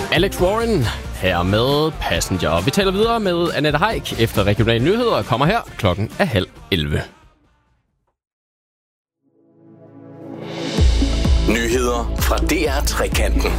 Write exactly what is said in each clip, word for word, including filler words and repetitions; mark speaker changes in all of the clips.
Speaker 1: Alex Warren her med Passenger. Vi taler videre med Annette Haik efter regionale nyheder. Kommer her klokken er halv elleve.
Speaker 2: Nyheder fra D R Trekanten.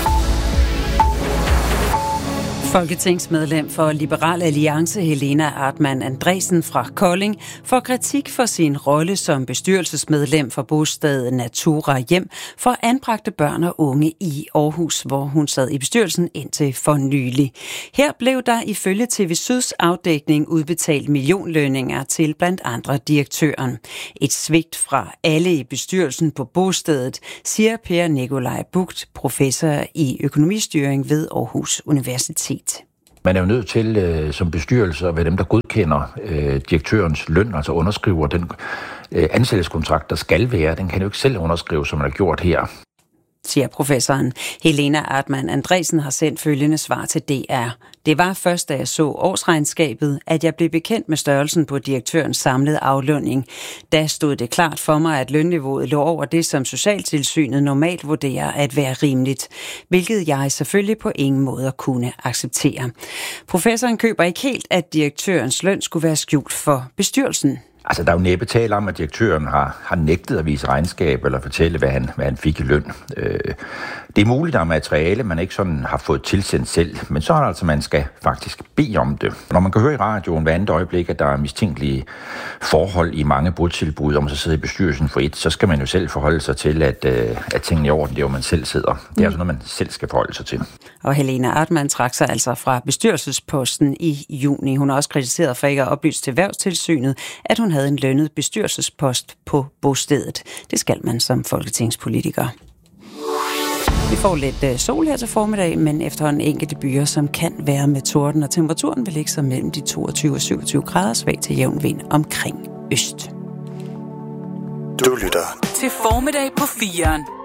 Speaker 3: Folketingsmedlem for Liberal Alliance Helena Artmann Andresen fra Kolding får kritik for sin rolle som bestyrelsesmedlem for bostedet Natura Hjem for anbragte børn og unge i Aarhus, hvor hun sad i bestyrelsen indtil for nylig. Her blev der ifølge T V Syds afdækning udbetalt millionlønninger til blandt andre direktøren. Et svigt fra alle i bestyrelsen på bostedet, siger Per Nikolaj Bugt, professor i økonomistyring ved Aarhus Universitet.
Speaker 4: Man er jo nødt til øh, som bestyrelse at være dem, der godkender øh, direktørens løn, altså underskriver den øh, ansættelseskontrakt, der skal være. Den kan jo ikke selv underskrive, som man har gjort her,
Speaker 3: siger professoren. Helena Artmann Andresen har sendt følgende svar til D R. Det var først, da jeg så årsregnskabet, at jeg blev bekendt med størrelsen på direktørens samlede aflønning. Da stod det klart for mig, at lønniveauet lå over det, som Socialtilsynet normalt vurderer at være rimeligt, hvilket jeg selvfølgelig på ingen måde kunne acceptere. Professoren køber ikke helt, at direktørens løn skulle være skjult for bestyrelsen.
Speaker 4: Altså, der er jo næppe tale om, at direktøren har, har nægtet at vise regnskab eller fortælle, hvad han, hvad han fik i løn. Øh, det er muligt, at der er materiale, man ikke sådan har fået tilsendt selv, men så er det altså, man skal faktisk bede om det. Når man kan høre i radioen hver andet øjeblik, at der er mistænkelige forhold i mange botilbud, om man så sidder i bestyrelsen for et, så skal man jo selv forholde sig til, at, øh, at tingene er i orden, det er jo, man selv sidder. Det er mm. altså noget, man selv skal forholde sig til.
Speaker 3: Og Helena Artmann trak sig altså fra bestyrelsesposten i juni. Hun har også kritiseret for ikke at oplyse til Erhvervstilsynet, at hun havde en lønnet bestyrelsespost på bostedet. Det skal man som folketingspolitiker. Vi får lidt sol her til formiddag, men efterhånden enkelte byer, som kan være med torden, og temperaturen vil ligge sig mellem de toogtyve og syvogtyve grader, svag til jævn vind omkring øst.
Speaker 2: Du lytter
Speaker 5: til formiddag på fireren.